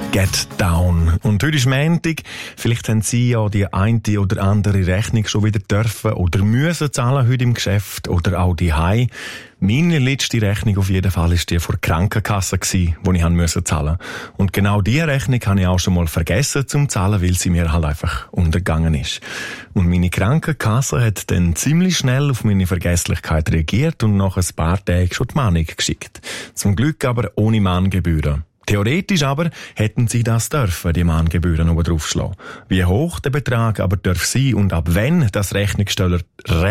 Get Down. Und heute ist Montag. Vielleicht haben Sie ja die eine oder andere Rechnung schon wieder dürfen oder müssen zahlen heute im Geschäft oder auch die Hause. Meine letzte Rechnung auf jeden Fall war die von der Krankenkasse, die ich musste zahlen. Und genau diese Rechnung habe ich auch schon mal vergessen zum zahlen, weil sie mir halt einfach untergegangen ist. Und meine Krankenkasse hat dann ziemlich schnell auf meine Vergesslichkeit reagiert und nach ein paar Tagen schon die Mahnung geschickt. Zum Glück aber ohne Mahngebühren. Theoretisch aber hätten sie das dürfen, die Mahngebühren oben draufschlagen. Wie hoch der Betrag aber darf sein und ab wann das Rechnungssteller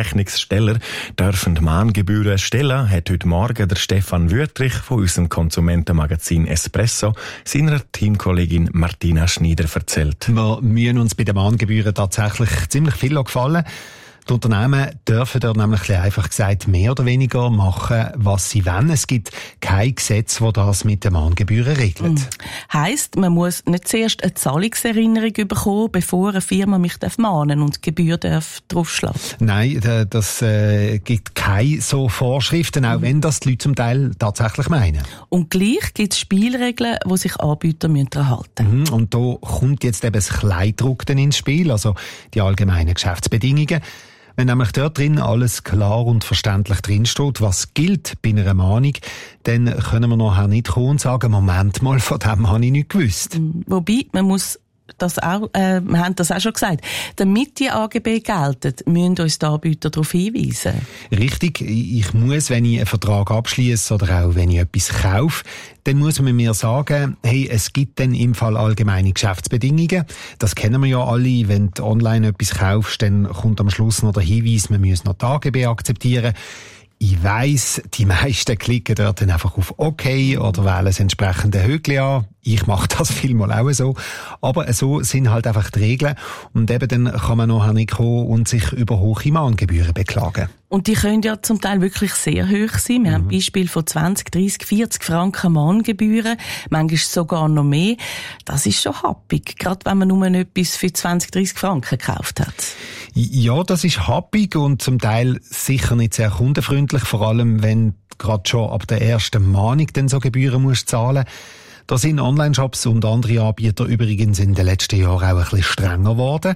dürfen die Mahngebühren stellen, hat heute Morgen der Stefan Wüttrich von unserem Konsumentenmagazin Espresso seiner Teamkollegin Martina Schneider erzählt. Wir müssen uns bei den Mahngebühren tatsächlich ziemlich viel gefallen. Die Unternehmen dürfen dort nämlich einfach gesagt mehr oder weniger machen, was sie wollen. Es gibt kein Gesetz, das das mit den Mahngebühren regelt. Heisst, man muss nicht zuerst eine Zahlungserinnerung bekommen, bevor eine Firma mich mahnen und die Gebühr draufschlagen? Nein, das gibt keine so Vorschriften, auch wenn das die Leute zum Teil tatsächlich meinen. Und gleich gibt es Spielregeln, die sich Anbieter halten müssen. Und da kommt jetzt eben das Kleidruck ins Spiel, also die allgemeinen Geschäftsbedingungen. Wenn nämlich dort drin alles klar und verständlich drinsteht, was gilt bei einer Mahnung, dann können wir nachher nicht kommen und sagen, Moment mal, von dem habe ich nicht gewusst. Wobei, man muss das auch, wir haben das auch schon gesagt, damit die AGB gelten, müssen uns die Anbieter darauf hinweisen. Richtig, ich muss, wenn ich einen Vertrag abschließe oder auch wenn ich etwas kaufe, dann muss man mir sagen, hey, es gibt dann im Fall allgemeine Geschäftsbedingungen. Das kennen wir ja alle, wenn du online etwas kaufst, dann kommt am Schluss noch der Hinweis, man muss noch die AGB akzeptieren. Ich weiss, die meisten klicken dort dann einfach auf OK oder wählen das entsprechende Höckli an. Ich mache das vielmal auch so. Aber so sind halt einfach die Regeln. Und eben dann kann man nachher nicht kommen und sich über hohe Mahngebühren beklagen. Und die können ja zum Teil wirklich sehr hoch sein. Wir haben Beispiele von 20, 30, 40 Franken Mahngebühren. Manchmal sogar noch mehr. Das ist schon happig. Gerade wenn man nur etwas für 20, 30 Franken gekauft hat. Ja, das ist happig und zum Teil sicher nicht sehr kundenfreundlich. Vor allem, wenn gerade schon ab der ersten Mahnung dann so Gebühren musst zahlen. Da sind Online-Shops und andere Anbieter übrigens in den letzten Jahren auch ein bisschen strenger geworden.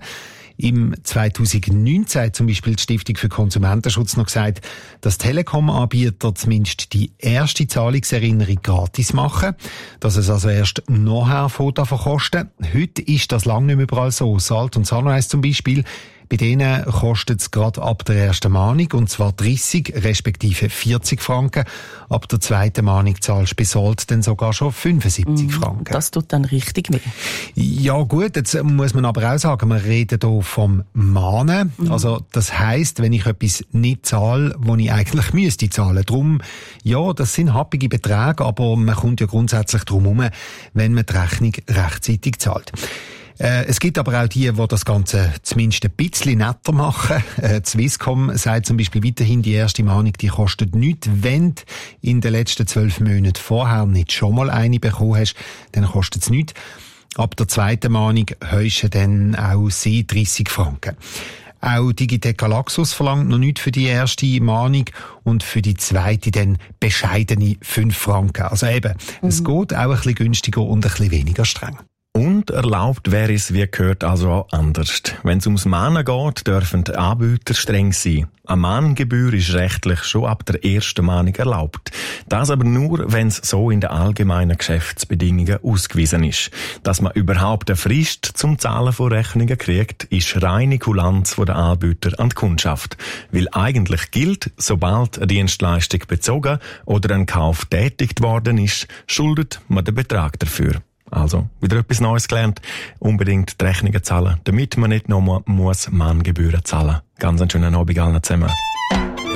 Im 2019 hat zum Beispiel die Stiftung für Konsumentenschutz noch gesagt, dass Telekom-Anbieter zumindest die erste Zahlungserinnerung gratis machen, dass es also erst nachher verkosten. Heute ist das lange nicht mehr überall so. Salt und Sunrise zum Beispiel, bei denen kostet es gerade ab der ersten Mahnung, und zwar 30 respektive 40 Franken. Ab der zweiten Mahnung zahlst du bei Salt dann sogar schon 75 Franken. Das tut dann richtig weh. Ja gut, jetzt muss man aber auch sagen, wir reden hier vom Mahnen. Also das heisst, wenn ich etwas nicht zahle, wo ich eigentlich müsste zahlen. Drum, ja, das sind happige Beträge, aber man kommt ja grundsätzlich drum herum, wenn man die Rechnung rechtzeitig zahlt. Es gibt aber auch die das Ganze zumindest ein bisschen netter machen. Swisscom sagt zum Beispiel weiterhin, die erste Mahnung, die kostet nichts. Wenn du in den letzten 12 Monaten vorher nicht schon mal eine bekommen hast, dann kostet es nichts. Ab der zweiten Mahnung heischen dann auch sie 30 Franken. Auch Digitec Galaxus verlangt noch nichts für die erste Mahnung und für die zweite dann bescheidene 5 Franken. Also eben, es geht auch ein bisschen günstiger und ein bisschen weniger streng. Und erlaubt wäre es, wie gehört, also auch anders. Wenn es ums Mahnen geht, dürfen die Anbieter streng sein. Eine Mahngebühr ist rechtlich schon ab der ersten Mahnung erlaubt. Das aber nur, wenn es so in den allgemeinen Geschäftsbedingungen ausgewiesen ist. Dass man überhaupt eine Frist zum Zahlen von Rechnungen kriegt, ist reine Kulanz der Anbieter an die Kundschaft. Weil eigentlich gilt, sobald eine Dienstleistung bezogen oder ein Kauf tätigt worden ist, schuldet man den Betrag dafür. Also, wieder etwas Neues gelernt. Unbedingt die Rechnungen zahlen, damit man nicht noch Mahngebühren zahlen muss. Ganz einen schönen Abend allen zusammen.